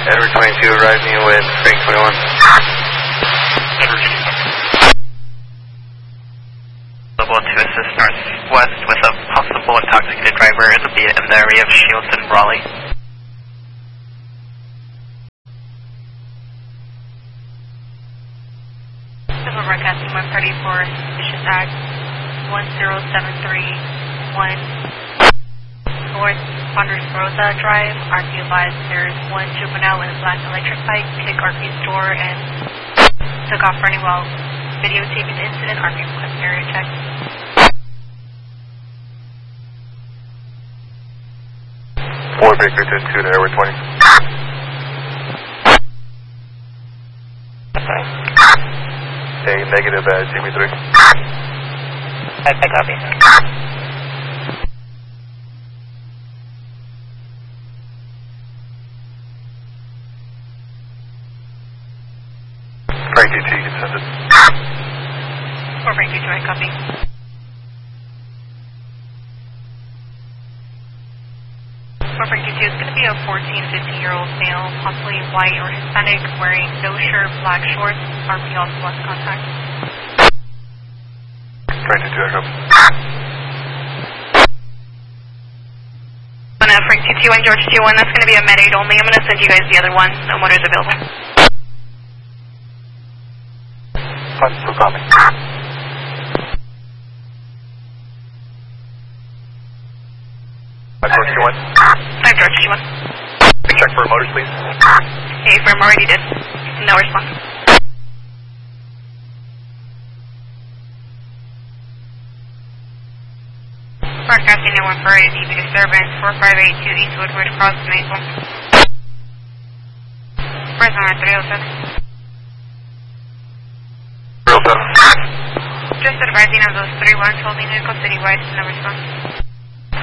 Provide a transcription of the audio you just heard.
Edward 22 arriving with Frank 21. Available to assist northwest with a possible intoxicated driver. It'll be in the area of Shields and Raleigh. Civil Broadcasting 134, Suspicious Act 10731 North Ponderosa Drive. RP advised there's one juvenile with a black electric bike, kick RP store, and took off running while videotaping the incident. RP request area check. Four Baker 10-2 to Edward 20. A negative at Jimmy 3. I copy. Frank 2, you can send it. Or Frank 2, I copy. Or Frank 2, it's going to be a 14, 15-year-old male, possibly white or Hispanic, wearing no shirt, black shorts. RP also lost contact. Frank 2, I copy. Frank 2-2 and George 2-1, that's going to be a Med-8 only. I'm going to send you guys the other one. No motors available. No comment. George 2-1. Hi, George 2-1. Check for motors, please. Hey, firm already did. No response. Broadcasting at 148 DB disturbance 4582 East Woodward Cross Maple. Present at 307. 307. Just advising of those 3-1 holding vehicle citywide, no response.